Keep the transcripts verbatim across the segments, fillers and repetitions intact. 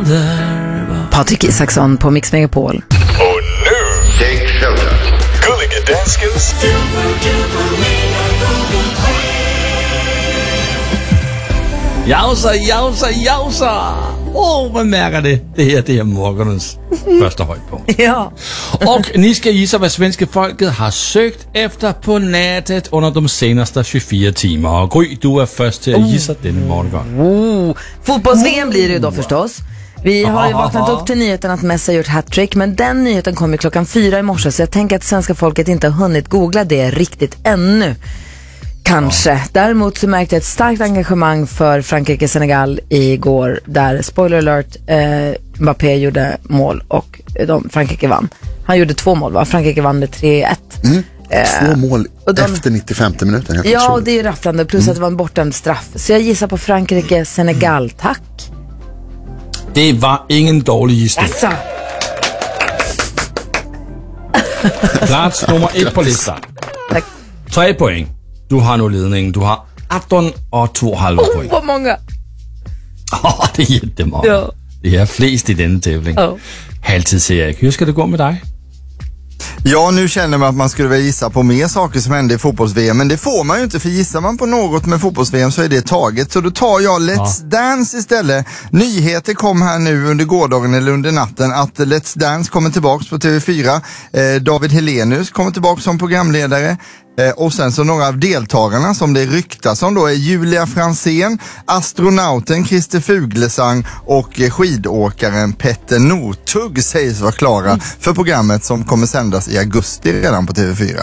underbar. Patrik Isaksson på Mix Megapol. Och nu, take shelter. Gullige Danskens Jausa, jausa, jausa. Åh, oh, man märker det. Det här, det är morgonens första höjdpunkt. Ja. Och ni ska gissa vad svenska folket har sökt efter på nätet under de senaste tjugofyra timmar. Och Gry, du är först till att gissa denna morgon. Oh. Fotbolls-V M blir det ju då förstås. Vi har ju vaknat upp till nyheten att Messi har gjort hattrick, men den nyheten kom ju klockan fyra i morse, så jag tänker att svenska folket inte har hunnit googla det riktigt ännu. Kanske. Ja. Däremot så märkte jag ett starkt engagemang för Frankrike-Senegal igår, där, spoiler alert, eh, Mbappé gjorde mål och de, Frankrike vann. Han gjorde två mål, va? Frankrike vann med tre ett. Mm. Eh, två mål de, efter nittiofemte minuten. Helt ja, otroligt. det är ju rafflande, plus mm. att det var en bortdömd straff. Så jag gissar på Frankrike-Senegal, tack. Det var ingen dålig gissning. Alltså. Plats nummer ett på listan. Tack. Tre poäng. Du har nu ledningen. Du har arton och två halva Oh, poäng. vad många. Oh, det är jättemånga. Ja. Det är flest i denna tävling. Oh. Halvtids-Erik, hur ska det gå med dig? Ja, nu känner man att man skulle vilja gissa på mer saker som hände i fotbolls-V M, men det får man ju inte, för gissar man på något med fotbolls-V M så är det taget. Så då tar jag Let's ja. Dance istället. Nyheter kom här nu under gårdagen eller under natten att Let's Dance kommer tillbaks på T V fyra. Eh, David Helenius kommer tillbaks som programledare. Eh, och sen så några av deltagarna som det ryktas om då är Julia Fransén, astronauten Christer Fuglesang och eh, skidåkaren Petter Northug sägs vara klara mm. för programmet som kommer sändas i augusti redan på T V fyra.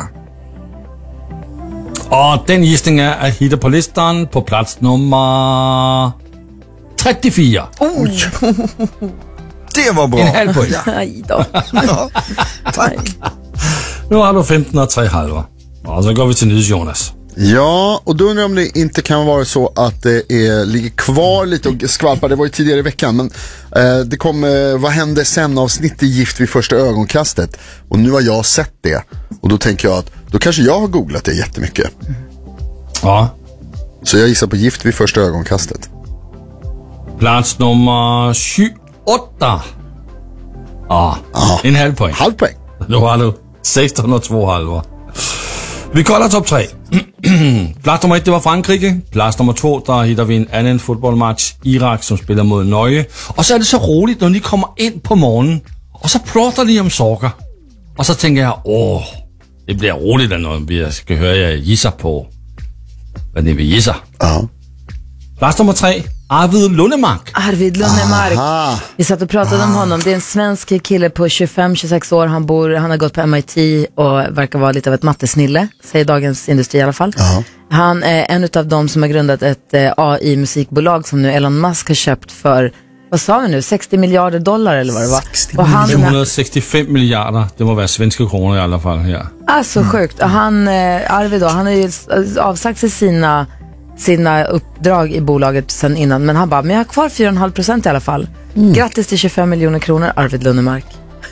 Och den gissningen är hittar på listan på plats nummer trettiofyra. Oh. Det var bra. En halv poäng. Nej då. Ja, tack. Nu har du femton och tre halva. Och så går vi till nyss, Jonas. Ja, och då undrar jag om det inte kan vara så att det är, ligger kvar lite och skvalpar. Det var ju tidigare i veckan, men eh, det kom, eh, vad hände sen avsnitt i Gift vid första ögonkastet? Och nu har jag sett det. Och då tänker jag att då kanske jag har googlat det jättemycket. Ja. Så jag gissar på Gift vid första ögonkastet. Plats nummer tjugoåtta. Ja, Aha. en halv poäng. Halv poäng. Då har du sexton och två halva. Vi kollar topp tre. Plats nummer ett, det var Frankrike. Plats nummer två, där hittar vi en annan fotbollsmatch. Irak som spelar mot Norge. Och så är det så roligt när ni kommer in på morgonen. Och så pratar ni om saker. Och så tänker jag, åh, det blir roligt när vi ska höra er gissa på vad ni vill gissa. Ja. Plats nummer tre, Arvid Lundemark. Arvid Lundemark. Aha. Vi satt och pratade Aha. om honom. Det är en svensk kille på tjugofem till tjugosex år. Han bor, han har gått på M I T och verkar vara lite av ett mattesnille, säger Dagens Industri i alla fall. Aha. Han är en av dem som har grundat ett eh, A I-musikbolag som nu Elon Musk har köpt för, vad sa vi nu, sextio miljarder dollar eller vad det var. Och han, femhundrasextiofem miljarder, det må vara svenska kronor i alla fall. Ja. Alltså mm. sjukt. Och han, eh, Arvid då, han har ju avsagt sig sina sina uppdrag i bolaget sen innan, men han bara, men jag har kvar fyra komma fem procent i alla fall. Mm. Grattis till tjugofem miljoner kronor, Arvid Lundemark.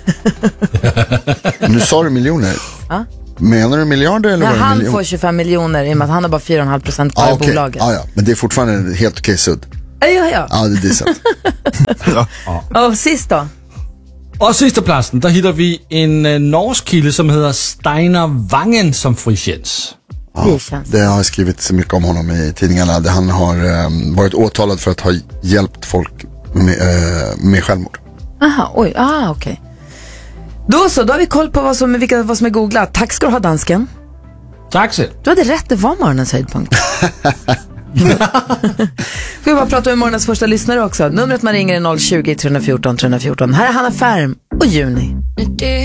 Nu sa du miljoner. Ja? Menar du miljarder eller? Nej, var det han miljon? får tjugofem miljoner i och med att han har bara fyra komma fem procent kvar ah, okay. i bolaget. Ah, ja. Men det är fortfarande en helt okej sudd. Ja, ja, ja. Ja, det är decent. ja. ja. Och sist då? Och sista platsen, där hittar vi en uh, norsk kille som heter Steinar Vangen som frikänns. Ja, det har jag skrivit så mycket om honom i tidningarna. Han har um, varit åtalad för att ha hjälpt folk med, uh, med självmord. Aha, oj, ah, okej. Okay. Då så, då har vi koll på vad som, vilka, vad som är googlat. Tack ska du ha, dansken. Tack så. Du hade rätt, det var morgonens höjdpunkt. Får vi bara prata med morgonens första lyssnare också. Numret man ringer är noll tjugo, tre fjorton, tre fjorton. Här är Hanna Färm och Juni.